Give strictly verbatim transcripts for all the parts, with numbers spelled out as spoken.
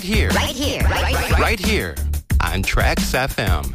Here. Right here. Right, right. right here on Trax F M.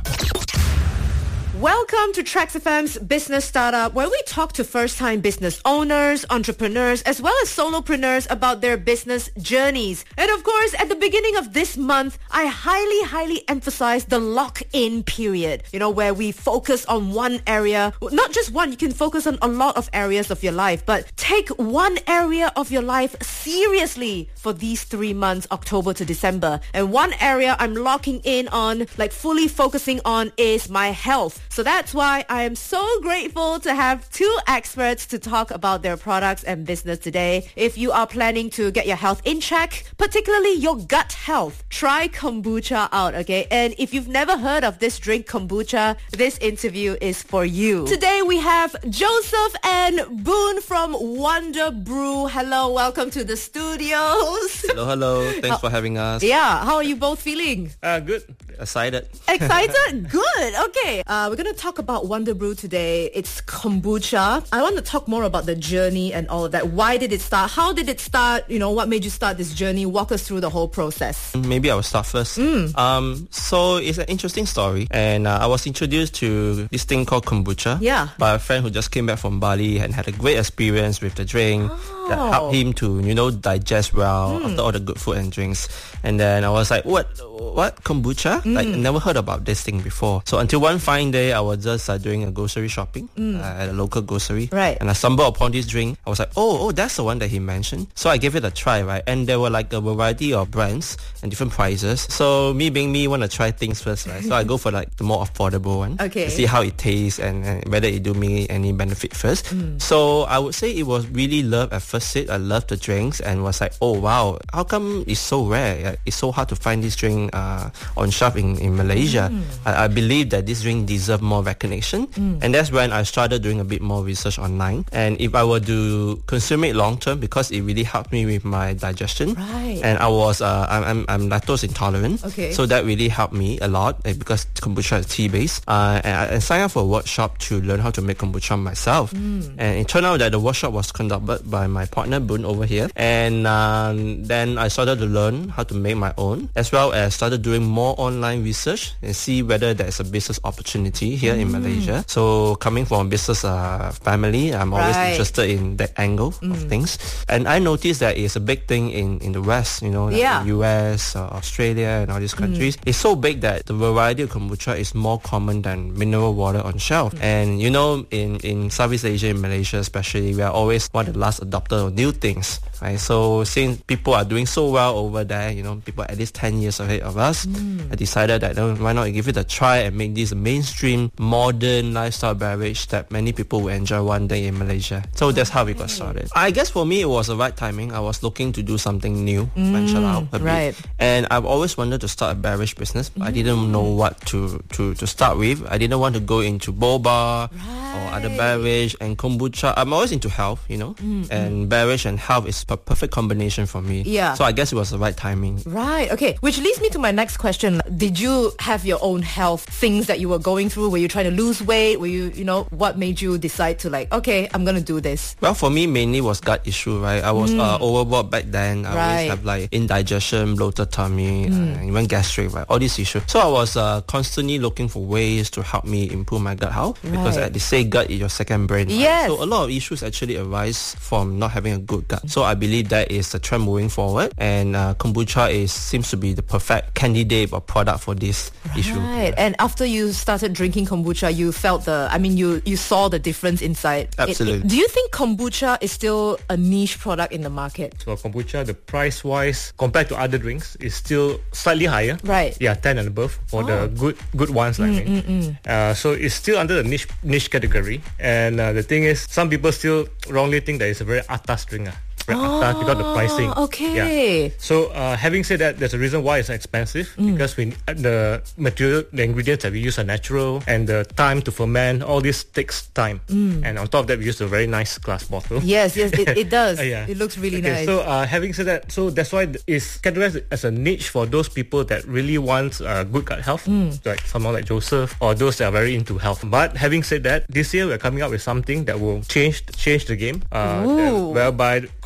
Welcome to Trax F M's Business Startup, where we talk to first-time business owners, entrepreneurs, as well as solopreneurs about their business journeys. And of course, at the beginning of this month, I highly, highly emphasize the lock-in period, you know, where we focus on one area. Not just one, you can focus on a lot of areas of your life, but take one area of your life seriously for these three months, October to December. And one area I'm locking in on, like fully focusing on, is my health. So that's why I am so grateful to have two experts to talk about their products and business today. If you are planning to get your health in check, particularly your gut health, try kombucha out, okay? And if you've never heard of this drink, kombucha, this interview is for you. Today we have Joseph and Boone from Wonder Brew. Hello, welcome to the studios. Hello, hello. Thanks how, for having us. Yeah, how are you both feeling? Uh, good. Excited. Excited? Good. Okay. Uh, we're going to talk about Wonder Brew today. It's kombucha. I want to talk more about the journey and all of that. Why did it start? How did it start? You know, what made you start this journey? Walk us through the whole process. Maybe I will start first. Mm. Um, so it's an interesting story. And uh, I was introduced to this thing called kombucha yeah. by a friend who just came back from Bali and had a great experience with the drink. Oh. That helped him to, you know, digest well mm. after all the good food and drinks. And then I was like, what? What? Kombucha? Mm. Like, never heard about this thing before. So until one fine day, I was just uh, doing a grocery shopping mm. uh, at a local grocery. Right. And I stumbled upon this drink. I was like, oh, oh, that's the one that he mentioned. So I gave it a try, right? And there were like a variety of brands and different prices. So me being me, want to try things first, right? So I go for like the more affordable one. Okay. To see how it tastes and, and whether it do me any benefit first. Mm. So I would say it was really love at first sip. I loved the drinks and was like, oh wow, how come it's so rare? It's so hard to find this drink uh, on shelf in, in Malaysia. Mm. I, I believe that this drink deserves more recognition. Mm. And that's when I started doing a bit more research online. And if I were to consume it long term, because it really helped me with my digestion. Right. And I was, uh, I'm, I'm, I'm lactose intolerant. Okay. So that really helped me a lot uh, because kombucha is tea based. Uh, and I, I signed up for a workshop to learn how to make kombucha myself. Mm. And it turned out that the workshop was conducted by my partner Boone over here. And um, then I started to learn how to make my own, as well as started doing more online research and see whether there's a business opportunity here mm. in Malaysia. So coming from a business uh, family, I'm always right. interested in that angle mm. of things. And I noticed that it's a big thing in, in the West, you know, like yeah. the U S, uh, Australia and all these countries. Mm. It's so big that the variety of kombucha is more common than mineral water on shelf. Mm. And you know, in, in Southeast Asia, in Malaysia especially, we are always one of the last adopter of new things. Right? So since people are doing so well over there, you know, people at least ten years ahead of us, mm. I decided that oh, why not give it a try and make this a mainstream, modern lifestyle beverage that many people will enjoy one day in Malaysia. So that's how we got started. I guess for me, it was the right timing. I was looking to do something new, mm. venture out a right. bit. And I've always wanted to start a beverage business, but mm. I didn't know what to, to, to start with. I didn't want to go into boba right. or other beverage and kombucha. I'm always into health, you know, mm. and beverage and health is a perfect combination for me. Yeah. So I guess it was the right timing. Right. Okay. Which leads me to my next question. Did you have your own health things that you were going through? Were you trying to lose weight? Were you, you know, what made you decide to like, okay, I'm going to do this? Well, for me, mainly was gut issue, right? I was mm. uh, overweight back then. I right. always have like indigestion, bloated tummy, mm. uh, even gastric, right? All these issues. So I was uh, constantly looking for ways to help me improve my gut health right. because uh, they say gut is your second brain. Right? Yes. So a lot of issues actually arise from not having a good gut. So I believe that is the trend moving forward, and uh, kombucha is seems to be the perfect candidate or product for this right. issue. Right. And after you started drinking kombucha, you felt the, I mean, you, you saw the difference inside. Absolutely. It, it, do you think kombucha is still a niche product in the market? So kombucha, the price-wise, compared to other drinks, is still slightly higher. Right. Yeah, ten and above for oh. the good good ones, like mm, me. Mm, mm. Uh, so it's still under the niche niche category. And uh, the thing is, some people still wrongly think that it's a very atas drink. Uh. Oh, without the pricing. Okay. Yeah. So uh, having said that, there's a reason why it's expensive mm. because we the material, the ingredients that we use are natural, and the time to ferment, all this takes time. Mm. And on top of that, we use a very nice glass bottle. Yes, yes, it, it does. yeah. It looks really okay, nice. So uh, having said that, so that's why it's categorized as a niche for those people that really want uh, good gut health, mm. like someone like Joseph, or those that are very into health. But having said that, this year we're coming up with something that will change change the game, uh, that, whereby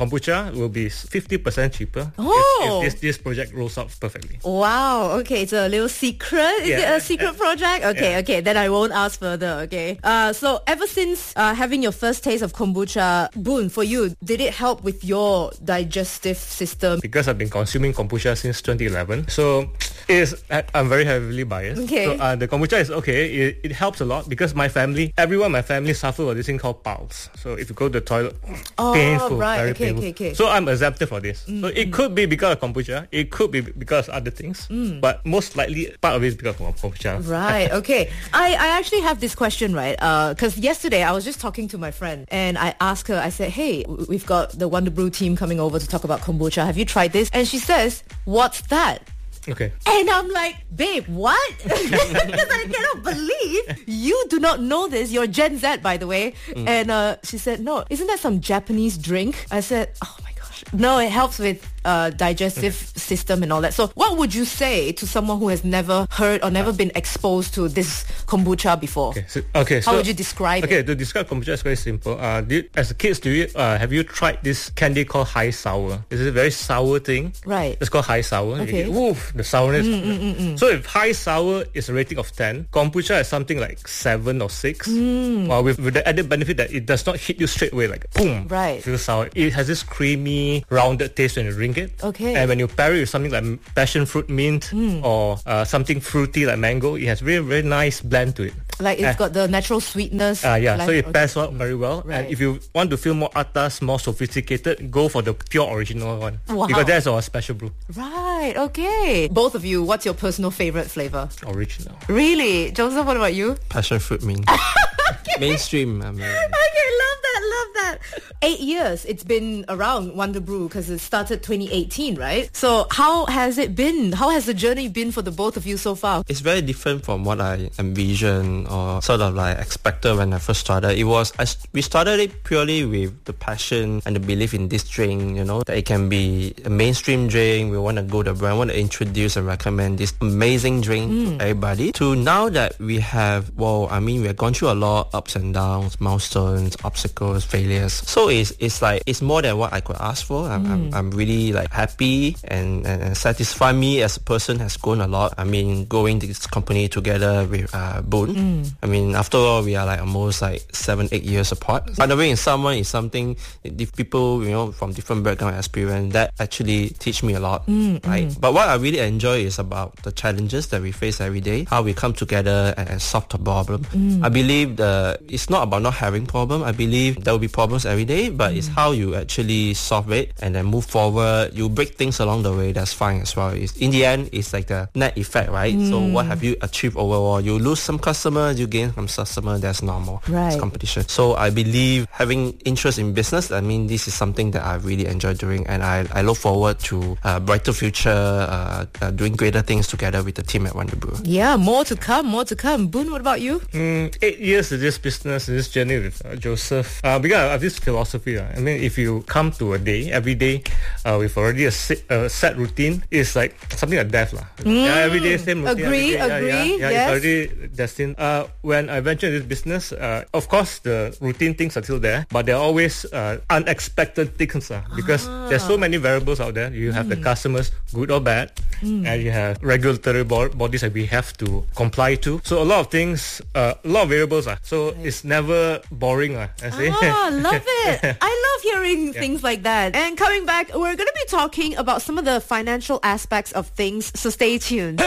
kombucha will be fifty percent cheaper Oh. if, if this, this project rolls out perfectly. Wow, okay, it's a little secret. Is Yeah. it a secret project? Okay, Yeah. okay, then I won't ask further, okay. Uh, so ever since uh, having your first taste of kombucha, Boon, for you, did it help with your digestive system? Because I've been consuming kombucha since twenty eleven, so it's, I- I'm very heavily biased. Okay. So uh, the kombucha is okay. It, it helps a lot because my family, everyone in my family suffer with this thing called piles. So if you go to the toilet, Oh, painful, right. very Okay, painful. okay, okay. So I'm exempted for this. So it could be because of kombucha. It could be because of other things. But most likely part of it is because of kombucha. Right, okay. I, I actually have this question, right? Because yesterday I was just talking to my friend and I asked her, I said, hey, w- we've got the Wonder Brew team coming over to talk about kombucha. Have you tried this? And she says, what's that? Okay. And I'm like, babe, what? Because I cannot believe you do not know this. You're Gen Z, by the way. And uh, she said, no, isn't that some Japanese drink? I said, oh my gosh. No, it helps with uh, digestive system and all that. So what would you say to someone who has never heard or never been exposed to this kombucha before? Okay. So, okay, How so- would you describe Okay, it? to describe kombucha is very simple. Uh, do you, as a kids, do you uh, have you tried this candy called high sour? It's a very sour thing. Right. It's called high sour. Okay. You get, woof, the sourness. So if high sour is a rating of ten, kombucha is something like seven or six. Well, with, with the added benefit that it does not hit you straight away, like boom. Right. Feel sour. It has this creamy, rounded taste when you drink it. Okay. And when you pair it with something like passion fruit mint or uh, something fruity like mango, it has very very nice blend to it. Like it's Uh, got the natural sweetness. Ah, yeah, so like- it pairs out very well. Right. And if you want to feel more atas, more sophisticated, go for the pure original one. Wow. Because that's our special brew. Right, okay. Both of you, what's your personal favorite flavor? Original. Really? Joseph, what about you? Passion fruit mint. Mainstream. I mean. Okay, love that, love that. Eight years it's been around Wonder Brew because it started twenty eighteen, right? So how has it been? How has the journey been for the both of you so far? It's very different from what I envisioned or sort of like expected when I first started. It was, I, st- we started it purely with the passion and the belief in this drink, you know, that it can be a mainstream drink. We want to go the brand, want to introduce and recommend this amazing drink Mm. to everybody. To now that we have, well, I mean, we've gone through a lot, ups and downs, milestones, obstacles, failures. So it's, it's like, it's more than what I could ask for. I'm, Mm. I'm, I'm really like happy and, and, and satisfied. Me as a person has grown a lot. I mean, going this company together with uh, Boon. Mm. I mean, after all, we are like almost like seven, eight years apart. By the way, in someone is something, if people, you know, from different background experience, that actually teach me a lot, Mm, right? But what I really enjoy is about the challenges that we face every day, how we come together and, and solve the problem. Mm. I believe the it's not about not having problem. I believe there will be problems every day, but it's how you actually solve it and then move forward. You break things along the way, that's fine as well. It's, in the end, it's like the net effect, right? So what have you achieved overall? You lose some customers, you gain some customers, that's normal. Right. It's competition. So I believe having interest in business, I mean, this is something that I really enjoy doing, and I, I look forward to a brighter future, uh, uh, doing greater things together with the team at Wonder Brew. Yeah, more to come, more to come. Boon, what about you? Mm, eight years of this business, this journey with uh, Joseph. Uh, because I have this philosophy. Uh, I mean, if you come to a day, every day, uh, with already a set, uh, set routine, it's like something like death. lah. Yeah, every day, same routine. Agree, every day. Yeah, agree, yeah, yeah, yes. it's already destined. Uh, when I ventured into this business, uh, of course, the routine things are still there, but there are always uh, unexpected things. Uh, because there's so many variables out there. You have the customers, good or bad, and you have regulatory bo- bodies that we have to comply to. So a lot of things, uh, a lot of variables. Uh, so it's never boring. Uh, I say. Ah, love it. I love hearing things like that. And coming back, we're going to be talking about some of the financial aspects of things, so stay tuned.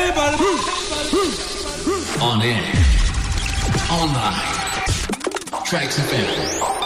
On air, online, Tracks F M.